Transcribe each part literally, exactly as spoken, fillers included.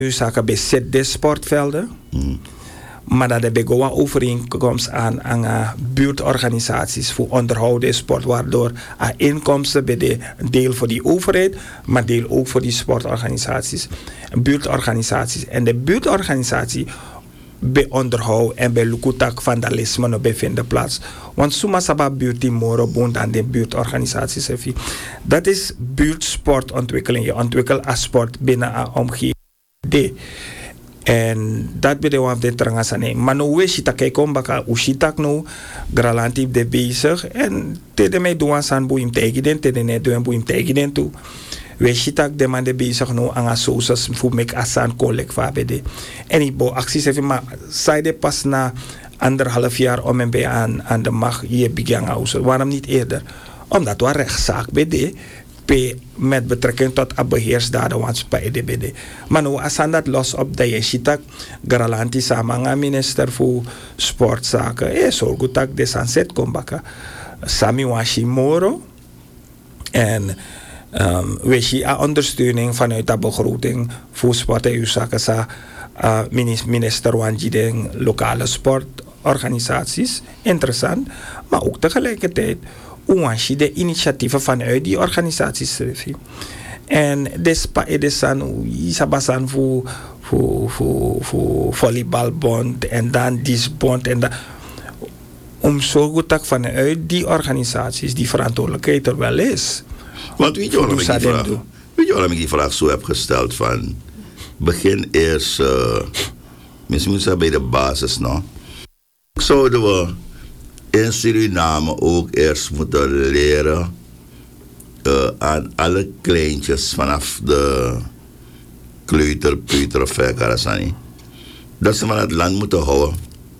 Nu zaken bezet de sportvelden. Mm. Maar dat hebben we gewoon overeenkomst aan, aan uh, buurtorganisaties voor onderhouden en sport, waardoor uh, inkomsten bij de deel voor die overheid, maar deel ook voor die sportorganisaties, buurtorganisaties. En de buurtorganisatie bij onderhoud en bij lukutak vandalisme bevinden plaats. Want suma saba buurt die moro boont aan de buurtorganisaties. Dat is buurtsportontwikkeling. Je ontwikkelt als sport binnen een omgeving. En dat bedoel ik de trangasane. Maar nu we zitten kijken baka ushitak nu gralantiep de bezig en tede mij doen san boeim tegen tede net doen boeim tegen toe. We zitten de man de bezig nu aan asosas voor mek asan collect fabede. En ik bo acties even maar zij de pas na anderhalf jaar om en bij aan aan de macht je begin houden. Waarom niet eerder? Omdat we rechtszaak bede met betrekking tot a beheersdaden want bij de B D. Maar nu als dat los op dat je ziet dat garantie samen aan minister voor sportzaken eh zo goed dat de sunset komt bakken. Sami Washimoro en um, we zien a ondersteuning vanuit de begroting voor sport en zaken sa uh, minister Wanjideng lokale sportorganisaties interessant, maar ook tegelijkertijd je de initiatieven vanuit die organisaties. En despa edesan isabasan voor voor voor voor volleybalbond en dan disbond en dan om zo goed dat vanuit die organisaties die verantwoordelijkheid er wel is. Want weet je waarom ik die vraag, weet je waarom ik die vraag zo heb gesteld van begin eerst uh, misschien moet bij de basis nog. Zouden we in Suriname ook eerst moeten leren uh, aan alle kleintjes vanaf de kleuter, peuter of karasani, dat ze van het land moeten houden.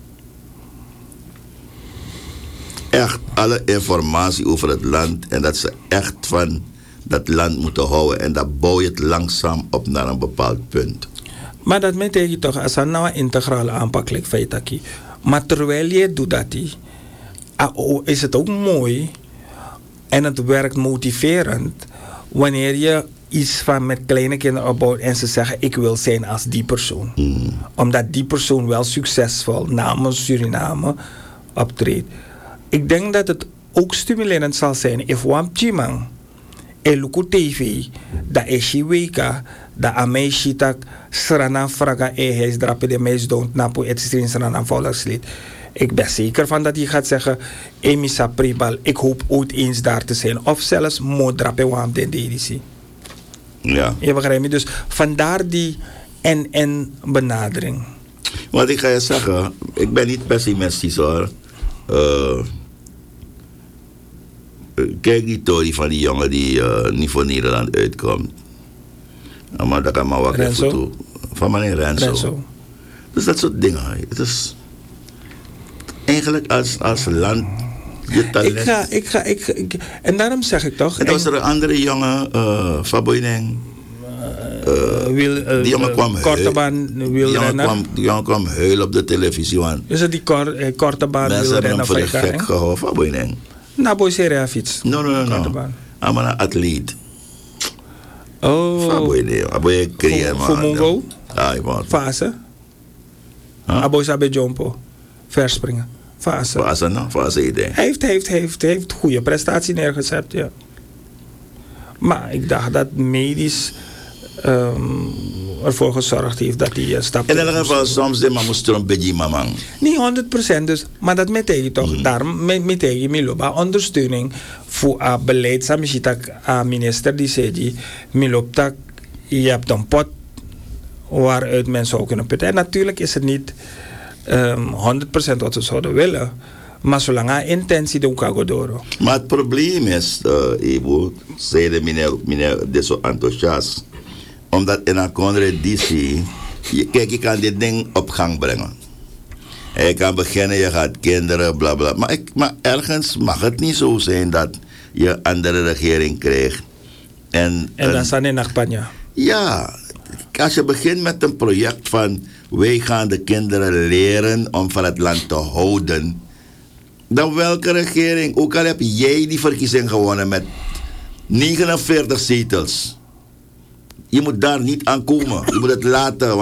Echt alle informatie over het land en dat ze echt van dat land moeten houden en dat bouw je het langzaam op naar een bepaald punt. Maar dat meteen je toch als een nou integrale aanpak feit. Maar terwijl je doet dat die is het ook mooi en het werkt motiverend wanneer je iets van met kleine kinderen opbouwt en ze zeggen ik wil zijn als die persoon. Mm. Omdat die persoon wel succesvol namens Suriname optreedt. Ik denk dat het ook stimulerend zal zijn if one chimang eluku T V da eshi weka da amei shitak srana fraga e heis drape de meis don't napu et strin srana volkslied. Ik ben zeker van dat hij gaat zeggen Emisa Pribal, ik hoop ooit eens daar te zijn. Of zelfs Modrape Wam den Dedisi. Ja. Je begrijpt me? Dus vandaar die en-en benadering. Wat ik ga je zeggen, ik ben niet pessimistisch hoor. Uh, kijk die tory van die jongen die uh, niet voor Nederland uitkomt. Maar dat kan maar wat even toe. Van meneer Renzo. Renzo. Dus dat soort dingen. Het is eigenlijk als, als land je talent. Ik ga, ik ga, ik, ik, en daarom zeg ik toch. En dan was er een andere jongen, uh, Faboineng. Uh, uh, die jongen kwam huilen. Die jongen kwam, die jongen kwam huilen op de televisie. Man. Is het die kor, eh, korte baan? Mensen hebben hem voor de gek gehouden, Faboineng. Nou, boy, serie fiets. No, no, no, no. I'm an atleet. Oh. Faboineng. Aboy creëren, man. Voor Mongo? Ah, man. Fase? Huh? Aboy sabe jumpo. Verspringen. Fase. Fase, no? Fase idee. Hij heeft, heeft, heeft, heeft goede prestatie neergezet, ja. Maar ik dacht dat medisch um, ervoor gezorgd heeft dat hij uh, stapte. In ieder geval, soms de man moest er een beetje mamang. Niet honderd procent dus, maar dat meteen je toch. Mm. Daarom meteen je miloba ondersteuning voor uh, beleid. Samen uh, minister die zei, miloptak, je hebt een pot waaruit mensen ook kunnen putten. En natuurlijk is het niet um, honderd procent wat ze zouden willen. Maar zolang hij intentie de Oekagodoro. Maar het probleem is, uh, Ibu, zei de meneer, meneer de zo enthousiast, omdat in een andere D C, je, kijk, je kan dit ding op gang brengen. En je kan beginnen, je gaat kinderen, bla bla. Maar, ik, maar ergens mag het niet zo zijn dat je een andere regering krijgt. En, en dan staan in Nachtpanja. Ja, als je begint met een project van wij gaan de kinderen leren om van het land te houden. Dan welke regering, ook al heb jij die verkiezing gewonnen met negenenveertig zetels. Je moet daar niet aan komen. Je moet het laten.